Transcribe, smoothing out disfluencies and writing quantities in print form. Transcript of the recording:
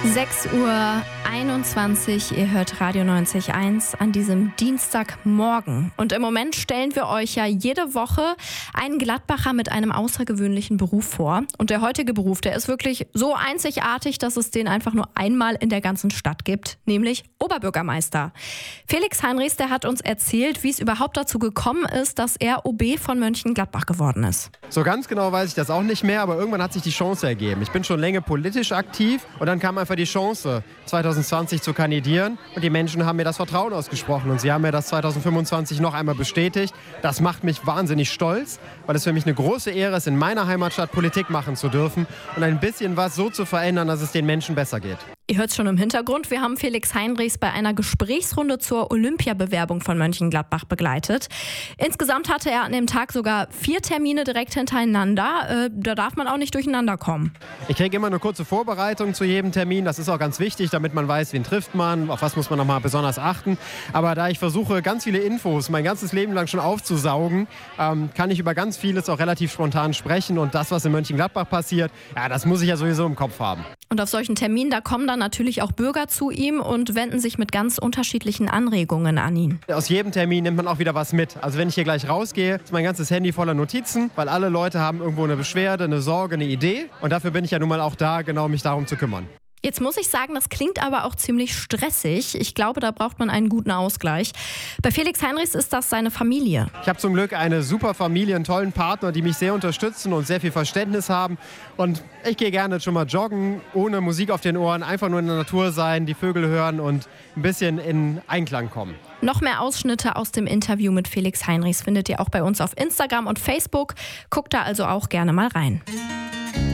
6:21 Uhr, ihr hört Radio 90.1 an diesem Dienstagmorgen. Und im Moment stellen wir euch ja jede Woche einen Gladbacher mit einem außergewöhnlichen Beruf vor. Und der heutige Beruf, der ist wirklich so einzigartig, dass es den einfach nur einmal in der ganzen Stadt gibt, nämlich Oberbürgermeister. Felix Heinrichs, der hat uns erzählt, wie es überhaupt dazu gekommen ist, dass er OB von Mönchengladbach geworden ist. So ganz genau weiß ich das auch nicht mehr, aber irgendwann hat sich die Chance ergeben. Ich bin schon länger politisch aktiv und dann kam einfach die Chance, 2020 zu kandidieren. Und die Menschen haben mir das Vertrauen ausgesprochen und sie haben mir das 2025 noch einmal bestätigt. Das macht mich wahnsinnig stolz, weil es für mich eine große Ehre ist, in meiner Heimatstadt Politik machen zu dürfen und ein bisschen was so zu verändern, dass es den Menschen besser geht. Ihr hört es schon im Hintergrund, wir haben Felix Heinrichs bei einer Gesprächsrunde zur Olympiabewerbung von Mönchengladbach begleitet. Insgesamt hatte er an dem Tag sogar 4 Termine direkt hintereinander. Da darf man auch nicht durcheinander kommen. Ich kriege immer eine kurze Vorbereitung zu jedem Termin. Das ist auch ganz wichtig, damit man weiß, wen trifft man, auf was muss man nochmal besonders achten. Aber da ich versuche, ganz viele Infos mein ganzes Leben lang schon aufzusaugen, kann ich über ganz vieles auch relativ spontan sprechen. Und das, was in Mönchengladbach passiert, ja, das muss ich ja sowieso im Kopf haben. Und auf solchen Terminen, da kommen dann natürlich auch Bürger zu ihm und wenden sich mit ganz unterschiedlichen Anregungen an ihn. Aus jedem Termin nimmt man auch wieder was mit. Also wenn ich hier gleich rausgehe, ist mein ganzes Handy voller Notizen, weil alle Leute haben irgendwo eine Beschwerde, eine Sorge, eine Idee. Und dafür bin ich ja nun mal auch da, genau mich darum zu kümmern. Jetzt muss ich sagen, das klingt aber auch ziemlich stressig. Ich glaube, da braucht man einen guten Ausgleich. Bei Felix Heinrichs ist das seine Familie. Ich habe zum Glück eine super Familie, einen tollen Partner, die mich sehr unterstützen und sehr viel Verständnis haben. Und ich gehe gerne schon mal joggen, ohne Musik auf den Ohren, einfach nur in der Natur sein, die Vögel hören und ein bisschen in Einklang kommen. Noch mehr Ausschnitte aus dem Interview mit Felix Heinrichs findet ihr auch bei uns auf Instagram und Facebook. Guckt da also auch gerne mal rein.